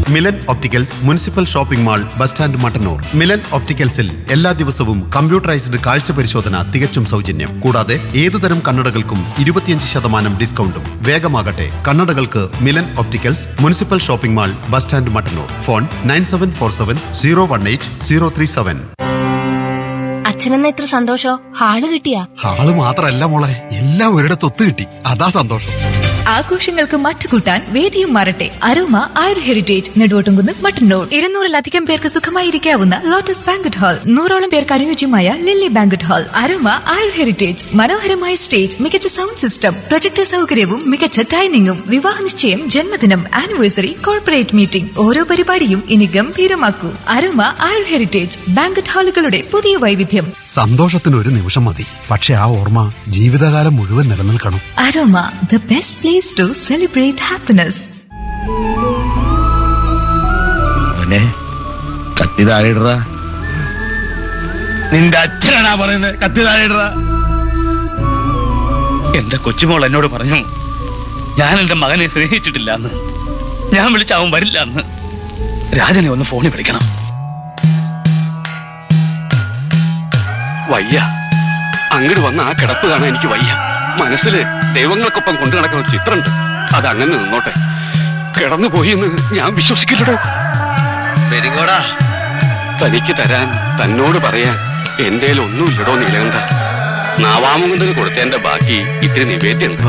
Milan opticals municipal shopping mall, bus stand, Mattannur. Milan ഒപ്റ്റിക്കൽസിൽ എല്ലാ ദിവസവും computerised കാഴ്ച പരിശോധന തികച്ചും സൗജന്യം. കൂടാതെ ഏതുതരം കണ്ണടകൾക്കും 25% ഡിസ്കൗണ്ടും. വേഗമാകട്ടെ, കണ്ണടകൾക്ക് Milan opticals municipal shopping mall, bus stand, Mattannur. Phone 9747 അച്ഛനെന്ന ഇത്ര സന്തോഷോ? ഹാള് കിട്ടിയാ? ആള് മാത്രല്ല മോളെ, എല്ലാം ഒരിടത്ത് ഒത്തു കിട്ടി, അതാ സന്തോഷം. ആഘോഷങ്ങൾക്ക് മറ്റുകൂട്ടാൻ വേദിയും മാറട്ടെ. അരോമ ആയുർ ഹെറിറ്റേജ് നെടുവോട്ടുംകുന്ന്, മട്ടന്നൂർ. 200-ലധികം പേർക്ക് സുഖമായിരിക്കാവുന്ന ലോട്ടസ് ബാങ്കറ്റ് ഹാൾ, 100ഓളം പേർക്ക് അനുയോജ്യമായ ലില്ലി ബാങ്കറ്റ് ഹാൾ. അരോമ ആയുർ ഹെറിറ്റേജ് മനോഹരമായ സ്റ്റേജ്, മികച്ച സൗണ്ട് സിസ്റ്റം, പ്രൊജക്ടർ സൗകര്യവും മികച്ച ഡൈനിങ്ങും. വിവാഹ നിശ്ചയം, ജന്മദിനം, ആനിവേഴ്സറി, കോർപ്പറേറ്റ് മീറ്റിംഗ്, ഓരോ പരിപാടിയും ഇനി ഗംഭീരമാക്കൂ. അരോമ ആയുർ ഹെറിറ്റേജ് ബാങ്കറ്റ് ഹാളുകളുടെ പുതിയ വൈവിധ്യം. സന്തോഷത്തിന് ഒരു നിമിഷം മതി, പക്ഷെ ആ ഓർമ്മ ജീവിതകാലം മുഴുവൻ നിലനിൽക്കണം. Aroma, the best place to celebrate happiness. മോനെ, കത്തി താഴെയിടറാ. നിന്റെ അച്ഛനാണാ പറയുന്നത്, കത്തി താഴെയിടറാ. എന്റെ കൊച്ചുമോൾ എന്നോട് പറഞ്ഞു, ഞാൻ എന്റെ മകനെ സ്നേഹിച്ചിട്ടില്ല എന്ന്. ഞാൻ വിളിച്ച അവൻ വരില്ല എന്ന്. രാജനെ ഒന്ന് ഫോണിൽ വിളിക്കണം. വയ്യ, അങ്ങോട്ട് വന്ന ആ കിടപ്പ് കാണാൻ എനിക്ക് വയ്യ. മനസ്സില് ദൈവങ്ങൾക്കൊപ്പം കൊണ്ടു നടക്കുന്ന ചിത്രമുണ്ട്, അത് അങ്ങനെ നിന്നോട്ടെ. കിടന്നുപോയി എന്ന് ഞാൻ വിശ്വസിക്കില്ലടോ. തനിക്ക് തരാൻ, തന്നോട് പറയാൻ എന്തേലും ഒന്നുമില്ലടോ നീലകണ്ഠ. നാവാമുകുന്ദന് കൊടുത്തതിന്റെ ബാക്കി ഇത്തിരി നിവേദ്യമുണ്ട്.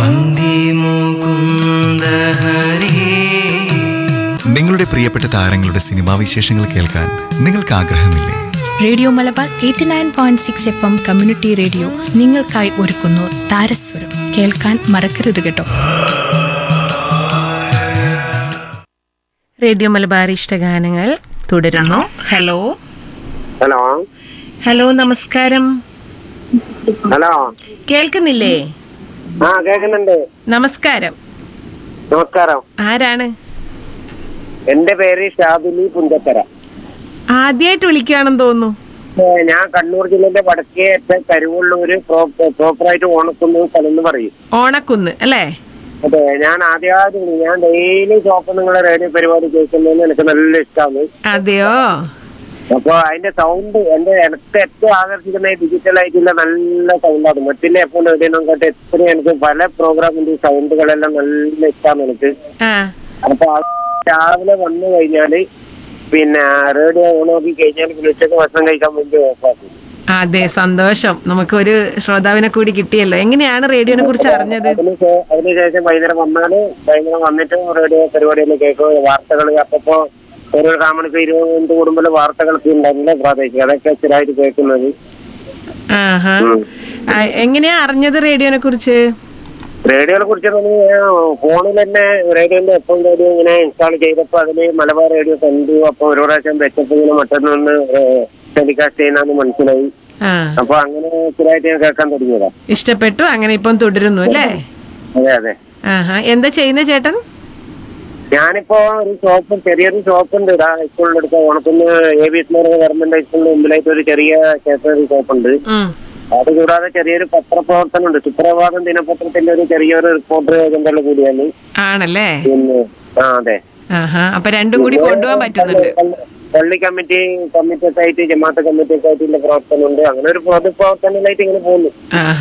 നിങ്ങളുടെ പ്രിയപ്പെട്ട താരങ്ങളുടെ സിനിമാ വിശേഷങ്ങൾ കേൾക്കാൻ നിങ്ങൾക്ക് ആഗ്രഹമില്ലേ? Radio Malabar 89.6 FM community radio നിങ്ങൾക്കായി ഒരുക്കുന്നു താരസ്വരം. കേൾക്കാൻ മറക്കരുത് കേട്ടോ. റേഡിയോ മലബാർ ഇഷ്ടഗാനങ്ങൾ തുടരുന്നു. ഹലോ ഹലോ ഹലോ നമസ്കാരം. ഹലോ, കേൾക്കുന്നില്ലേ? ആ കേൾക്കുന്നുണ്ട്. നമസ്കാരം. നമസ്കാരം. ആരാണ്? എന്റെ പേര് ഷാബിലി പുഞ്ചത്തര. ആദ്യമായിട്ട് വിളിക്കുകയാണെന്ന് തോന്നുന്നു. ഞാൻ കണ്ണൂർ ജില്ലയിലെ വടക്കേ കരുവള്ളൂര് പ്രോപ്പറായിട്ട് ഓണക്കുന്ന് സ്ഥലം എന്ന് പറയും. ഓണക്കുന്ന് അല്ലേ? അതെ, ഞാൻ ആദ്യമായിട്ട് ഞാൻ ഡെയിലി ഷോപ്പ് നിങ്ങളെ റേഡിയോ പരിപാടി കേൾക്കുന്നതിന് എനിക്ക് നല്ല ഇഷ്ടമാണ്. അതെയോ? അപ്പൊ അതിന്റെ സൗണ്ട് എന്റെ എനിക്ക് ഏറ്റവും ആകർഷിക്കുന്ന ഡിജിറ്റൽ ആയിട്ടുള്ള നല്ല സൗണ്ടാണ്. മറ്റുള്ള എപ്പോൾ റേഡിയോനെക്കാട്ട് എത്ര എനിക്ക് പല പ്രോഗ്രാമിന്റെ സൗണ്ടുകളെല്ലാം നല്ല ഇഷ്ടമാണ് എനിക്ക്. അപ്പൊ രാവിലെ വന്നു കഴിഞ്ഞാല് പിന്നെ റേഡിയോ ഓണാക്കി കഴിഞ്ഞാൽ ഉച്ചക്ക് ഭക്ഷണം കഴിക്കാൻ വേണ്ടി ഓഫാക്കും. അതെ, സന്തോഷം. നമുക്ക് ഒരു ശ്രോതാവിനെ കൂടി കിട്ടിയല്ലോ. എങ്ങനെയാണ് റേഡിയോനെ കുറിച്ച് അറിഞ്ഞത്? അതിനുശേഷം വൈകുന്നേരം വന്നിട്ട് റേഡിയോ പരിപാടികൾ കേൾക്കും. വാർത്തകൾ അപ്പോ ഓരോ കാമണിക്ക് 20 മിനിറ്റ് കൂടുമ്പോൾ വാർത്തകളൊക്കെ ഉണ്ടായിരുന്നില്ല, പ്രാദേശിക, അതൊക്കെ സ്ഥിരമായിട്ട് കേൾക്കുന്നത്. എങ്ങനെയാ അറിഞ്ഞത് റേഡിയോനെ കുറിച്ച്? റേഡിയോനെ കുറിച്ച് ഫോണിൽ തന്നെ റേഡിയോന്റെ എപ്പം റേഡിയോ ഇങ്ങനെ ഇൻസ്റ്റാൾ ചെയ്തപ്പോ അതില് മലബാർ റേഡിയോ കണ്ടു. അപ്പൊ ഒരു പ്രാവശ്യം വെച്ചപ്പോ ഇങ്ങനെ മറ്റൊന്ന് ടെലികാസ്റ്റ് ചെയ്യുന്ന മനസ്സിലായി. അപ്പൊ അങ്ങനെ സ്ഥിരമായിട്ട് ഞാൻ കേൾക്കാൻ തുടങ്ങിയതാ. ഇഷ്ടപ്പെട്ടു, അങ്ങനെ ഇപ്പം തുടരുന്നു അല്ലേ? അതെ അതെ. എന്താ ചെയ്യുന്ന ചേട്ടൻ? ഞാനിപ്പോ ഒരു ഷോപ്പ്, ചെറിയൊരു ഷോപ്പുണ്ട് ഇതാ ഹൈസ്കൂളിന്റെ അടുത്ത് ഓണത്തിന് ABS ഗവൺമെന്റ് ഹൈസ്കൂളിന്റെ മുമ്പിലായിട്ട് ഒരു ചെറിയ സ്റ്റേഷനറി ഷോപ്പുണ്ട്. അത് കൂടാതെ ചെറിയൊരു പത്രപ്രവർത്തനം ഉണ്ട്. സുപ്രഭാതം ദിനപത്രത്തിന്റെ ഒരു ചെറിയൊരു റിപ്പോർട്ടർ ഏജന്റുള്ള കൂടിയാണ്. ആണല്ലേ? പിന്നെ അതെ. അപ്പൊ രണ്ടും കൂടി കൊണ്ടുപോകാൻ പറ്റുന്നുണ്ട്. പള്ളി കമ്മിറ്റിയൊക്കെ ആയിട്ട്, ജമാഅത്ത് കമ്മിറ്റിയൊക്കെ ആയിട്ടുള്ള പ്രവർത്തനമുണ്ട്. അങ്ങനെ ഒരു പൊതുപ്രവർത്തനങ്ങളായിട്ട് ഇങ്ങനെ പോകുന്നു.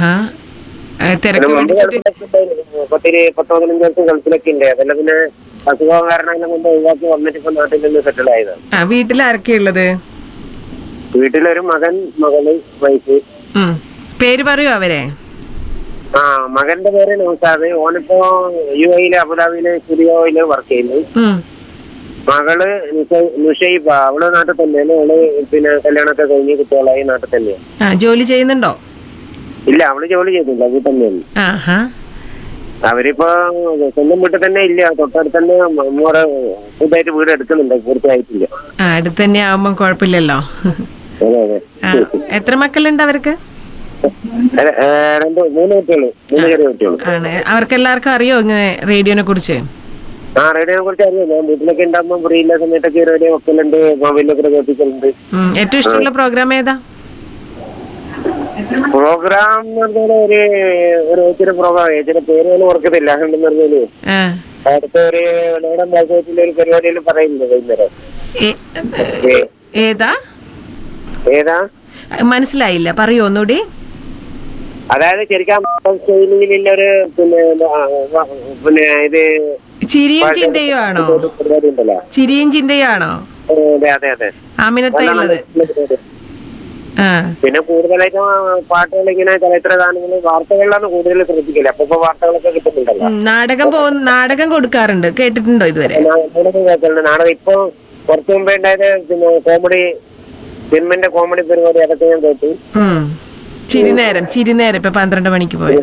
10-15 ദിവസം ഗൾഫിലൊക്കെ ഉണ്ട്. അതെല്ലാം പിന്നെ അസുഖം കാരണം കൊണ്ട് ഒഴിവാക്കി വന്നിട്ട് ഇപ്പൊ നാട്ടിൽ നിന്ന് സെറ്റിൽ ആയതാണ്. വീട്ടിലാരൊക്കെയുള്ളത്? വീട്ടിലൊരു മകൻ, മകള്, വൈഫ്. പേര് പറയൂ അവരെ. മകന്റെ പേര് നൗസാദ്. ഓനിപ്പോ UAE അബുദാബിയില് സ്റ്റുഡിയോയില് വർക്ക് ചെയ്യുന്നു. മകള് നുഷൈബ, അവള് നാട്ടിൽ തന്നെയാണ്. അവള് പിന്നെ കല്യാണമൊക്കെ കഴിഞ്ഞ് കുട്ടികളായി നാട്ടിൽ തന്നെയാണ്. ജോലി ചെയ്യുന്നുണ്ടോ? ഇല്ല, അവള് ജോലി ചെയ്തില്ല, വീട്ടിൽ തന്നെയാണ്. അവരിപ്പോ സ്വന്തം വീട്ടിൽ തന്നെ ഇല്ല, തൊട്ടടുത്ത് തന്നെ പുതുതായിട്ട് വീട് എടുക്കുന്നുണ്ട്, പൂർത്തിയായിട്ടില്ല. അടുത്ത് തന്നെ ആവുമ്പോ കുഴപ്പമില്ലല്ലോ. അതെ അതെ. എത്ര മക്കളുണ്ട് അവർക്ക്? 3 കുട്ടികള്, 3 ചെറിയ കുട്ടികള്. അവർക്കെല്ലാവർക്കും അറിയോ ഇങ്ങനെ റേഡിയോനെ കുറിച്ച്? റേഡിയോനെ കുറിച്ച് അറിയാം. ഞാൻ വീട്ടിലൊക്കെ ഉണ്ടാകുമ്പോ ഫ്രീ ഇല്ല സമയത്തൊക്കെ റേഡിയോ വെക്കലുണ്ട്, മൊബൈലൊക്കെ കേൾപ്പിക്കലുണ്ട്. ഏറ്റവും ഇഷ്ടമുള്ള പ്രോഗ്രാം ഏതാ? പ്രോഗ്രാം എന്ന് പറഞ്ഞാല് ഒരു പ്രോഗ്രാം ഏച്ചിയുടെ പേര് പോലും ഓർക്കത്തില്ല. പറഞ്ഞാല് അടുത്ത ഒരു നാടൻ ഭാഷയത്തിലെ ഒരു പരിപാടിയിൽ പറയുന്നത് വൈകുന്നേരം. ഏതാ ഏതാ മനസ്സിലായില്ല, പറയൂ ഒന്നുകൂടി. അതായത് ശരിക്കും ശൈലിയിലുള്ള ഒരു പിന്നെ ഇത് ചിരിയും ചിന്തയും ആണോ? പരിപാടി ഉണ്ടല്ലോ, ചിരിയും ചിന്തയും ആണോ? അതെ അതെ അതെ. ആമിനത്തുള്ളത്. പിന്നെ കൂടുതലായിട്ടും പാട്ടുകൾ ഇങ്ങനെ ചലച്ചിത്ര ഗാനങ്ങൾ വാർത്തകളിലാണ് കൂടുതൽ ശ്രദ്ധിക്കില്ല. അപ്പൊ വാർത്തകളൊക്കെ കിട്ടുന്നുണ്ടല്ലോ. നാടകം കൊടുക്കാറുണ്ട്, കേട്ടിട്ടുണ്ടോ ഇതുവരെ? നാടകം കേൾക്കുന്നുണ്ട്. നാടകം ഇപ്പൊ കുറച്ചു മുമ്പേ ഉണ്ടായത് പിന്നെ കോമഡി സിനിമന്റെ കോമഡി പരിപാടി അതൊക്കെ ഞാൻ കേട്ടു. ചിരിനേരം ഇപ്പൊ 12 മണിക്ക് പോയത്.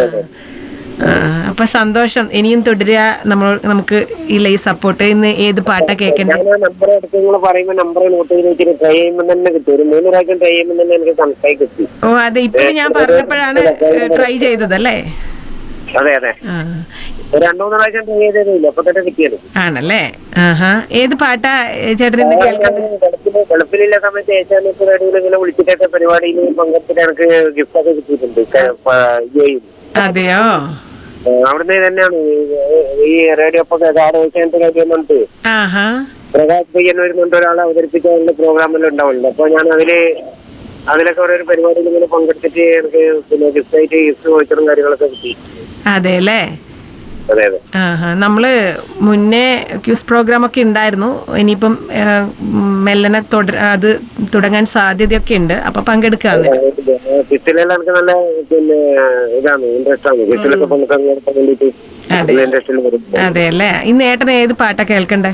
അപ്പൊ സന്തോഷം, ഇനിയും തുടരുക. നമുക്ക് ഈ സപ്പോർട്ട്. ഇന്ന് ഏത് പാട്ടാ കേൾക്കണ്ടേ? നമ്പർ എടുത്ത് നിങ്ങൾ പറയുമ്പോ നമ്പർ നോട്ട് ചെയ്ത് വെച്ചിട്ട് ട്രൈ ചെയ്യുമ്പോൾ തന്നെ കിട്ടും. ഒരു 3 പ്രാവശ്യം ട്രൈ ചെയ്യുമ്പോൾ തന്നെ എനിക്ക് കണക്കായി കിട്ടി. ഓ അതെ, ഇപ്പഴും ഞാൻ പറഞ്ഞപ്പോഴാണ് ട്രൈ ചെയ്തതല്ലേ? അതെ അതെ, 2-3 പ്രാവശ്യം ട്രൈ ചെയ്തതില്ല, അപ്പൊ തന്നെ കിട്ടിയത്. ആണല്ലേ? ഏത് പാട്ടാ ചേട്ടൻ ഇന്ന് കേൾക്കുന്നത്? വെളുപ്പിലുള്ള സമയത്ത് ഏഷ്യാനെറ്റ് റേഡിയോയിൽ ഇങ്ങനെ വിളിച്ചിട്ടൊക്കെ പരിപാടിയിൽ പങ്കെടുത്തിട്ട് എനിക്ക് ഗിഫ്റ്റ് ഒക്കെ കിട്ടിയിട്ടുണ്ട്. അതെയോ? അവിടുന്ന് തന്നെയാണ് ഈ റേഡിയോ ഏഷ്യാനെറ്റ് റേഡിയോ എന്നിട്ട് പ്രകാശ് പയ്യൻ വരുന്നുണ്ട്, ഒരാളെ അവതരിപ്പിച്ച പ്രോഗ്രാമെല്ലാം ഉണ്ടാവുന്നുണ്ട്. അപ്പൊ ഞാൻ അതിലൊക്കെ ഓരോ പരിപാടിയിൽ ഇങ്ങനെ പങ്കെടുത്തിട്ട് എനിക്ക് പിന്നെ ഗിഫ്റ്റായിട്ട് ഗിഫ്റ്റ് വോച്ചറും കാര്യങ്ങളൊക്കെ കിട്ടി. അതെല്ലേ? അതെ അതെ. നമ്മള് മുന്നേ ക്യൂസ് പ്രോഗ്രാം ഒക്കെ ഉണ്ടായിരുന്നു. ഇനിയിപ്പം മെല്ലനെ അത് തുടങ്ങാൻ സാധ്യതയൊക്കെ ഉണ്ട്. അപ്പൊ പങ്കെടുക്കാതെ കിസ്സിലെല്ലാം എനിക്ക് നല്ല പിന്നെ ഇതാണ്, ഇൻട്രസ്റ്റ് ആണ്. കിസ്സിലൊക്കെ പങ്കെടുക്കാൻ വേണ്ടിട്ട് ഇൻട്രസ്റ്റിൽ വരും. അതെ അല്ലേ? ഇന്ന് ഏട്ടന് ഏത് പാട്ടാ കേൾക്കണ്ടേ?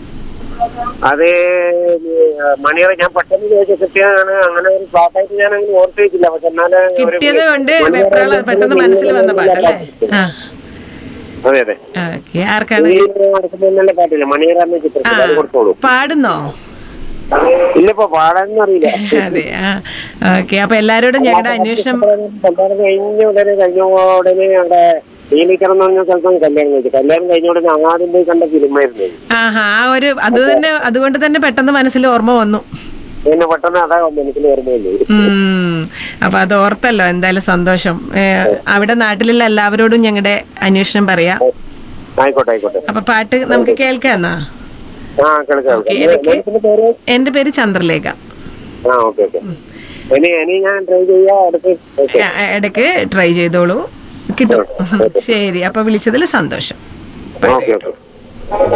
അത് മണിയറ ഞാൻ പെട്ടെന്ന് ചോദിച്ച കിട്ടിയതാണ്. അങ്ങനെ ഒരു പാട്ടായിട്ട് ഞാൻ അങ്ങനെ ഓർത്ത് വെച്ചില്ല. പക്ഷെ എന്നാലും കിട്ടിയത് കൊണ്ട് പെട്ടെന്ന് മനസ്സിൽ വന്ന പാട്ടല്ലേ? അതെ അതെ. ആർക്കാണ് പാട്ടില്ല മണിയറ ചിത്രം കൊടുത്തോളൂ. പാടുന്നോ? ഇല്ലപ്പോ പാടാനൊന്നും അറിയില്ല. അതെ. ഓക്കെ. അപ്പൊ എല്ലാരോടും ഞങ്ങളുടെ അന്വേഷണം കഴിഞ്ഞ ഉടനെ അവിടെ നീലിക്കരം എന്ന് പറഞ്ഞ സ്ഥലത്താണ് കല്യാണം കഴിച്ചു. കല്യാണം കഴിഞ്ഞ ഉടനെ ആദ്യം പോയി കണ്ട ഫിലിമായിരുന്നു. അതുകൊണ്ട് തന്നെ പെട്ടെന്ന് മനസ്സിൽ ഓർമ്മ വന്നു. പിന്നെ പെട്ടെന്ന് അതാ മനസ്സിൽ ഓർമ്മ വന്നു. അപ്പൊ അത് ഓർത്തല്ലോ. എന്തായാലും സന്തോഷം. അവിടെ നാട്ടിലുള്ള എല്ലാവരോടും ഞങ്ങളുടെ അന്വേഷണം പറയാം. ആയിക്കോട്ടെ ആയിക്കോട്ടെ. അപ്പൊ പാട്ട് നമുക്ക് കേൾക്കാന്നാ? എന്റെ പേര് ചന്ദ്രലേഖ. ഇടയ്ക്ക് ട്രൈ ചെയ്തോളൂ, കിട്ടും. ശരി, അപ്പൊ വിളിച്ചതിൽ സന്തോഷം.